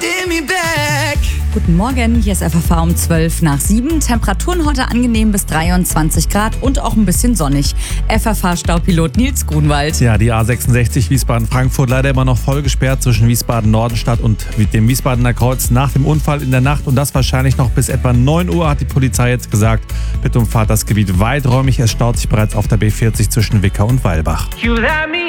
Guten Morgen, hier ist FFH um 7:12. Temperaturen heute angenehm bis 23 Grad und auch ein bisschen sonnig. FFH-Staupilot Nils Grunwald. Ja, die A66 Wiesbaden-Frankfurt leider immer noch voll gesperrt zwischen Wiesbaden-Nordenstadt und dem Wiesbadener Kreuz nach dem Unfall in der Nacht. Und das wahrscheinlich noch bis etwa 9 Uhr, hat die Polizei jetzt gesagt. Bitte umfahrt das Gebiet weiträumig. Es staut sich bereits auf der B40 zwischen Wickau und Weilbach.